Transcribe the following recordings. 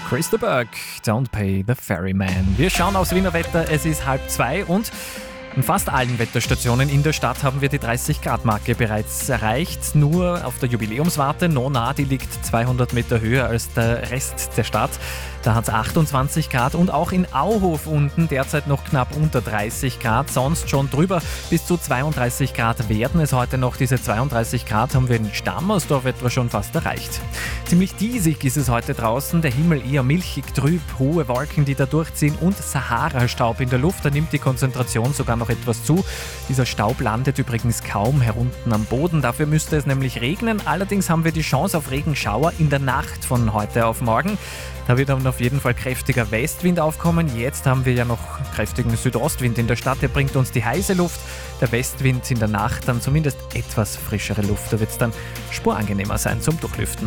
Chris de Burgh, Don't Pay the Ferryman. Wir schauen aufs Wiener Wetter, es ist 1:30 und an fast allen Wetterstationen in der Stadt haben wir die 30-Grad-Marke bereits erreicht. Nur auf der Jubiläumswarte Nona, die liegt 200 Meter höher als der Rest der Stadt. Da hat es 28 Grad und auch in Auhof unten derzeit noch knapp unter 30 Grad, sonst schon drüber. Bis zu 32 Grad werden es heute noch. Diese 32 Grad haben wir in Stammersdorf etwa schon fast erreicht. Ziemlich diesig ist es heute draußen, der Himmel eher milchig trüb, hohe Wolken, die da durchziehen und Sahara-Staub in der Luft. Da nimmt die Konzentration sogar noch etwas zu. Dieser Staub landet übrigens kaum herunten am Boden, dafür müsste es nämlich regnen. Allerdings haben wir die Chance auf Regenschauer in der Nacht von heute auf morgen. Da wird dann auf jeden Fall kräftiger Westwind aufkommen. Jetzt haben wir ja noch kräftigen Südostwind in der Stadt. Der bringt uns die heiße Luft. Der Westwind in der Nacht dann zumindest etwas frischere Luft. Da wird es dann spurangenehmer sein zum Durchlüften.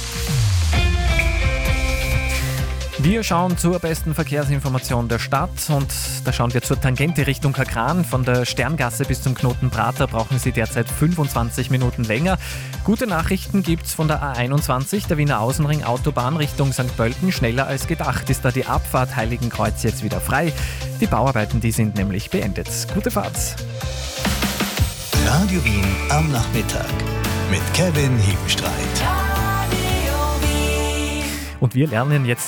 Wir schauen zur besten Verkehrsinformation der Stadt und da schauen wir zur Tangente Richtung Kagran. Von der Sterngasse bis zum Knoten Prater brauchen Sie derzeit 25 Minuten länger. Gute Nachrichten gibt's von der A21, der Wiener Außenring Autobahn Richtung St. Pölten. Schneller als gedacht ist da die Abfahrt Heiligenkreuz jetzt wieder frei. Die Bauarbeiten, die sind nämlich beendet. Gute Fahrt. Radio Wien am Nachmittag mit Kevin Hebenstreit. Und wir lernen jetzt